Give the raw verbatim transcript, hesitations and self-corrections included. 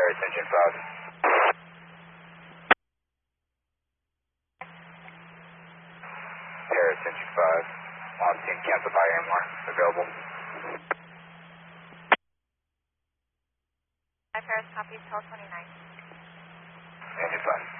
Paris engine five. Paris engine five. On scene, cancel by A M R. Available. Hi, Paris, copy twelve twenty-nine. Engine five.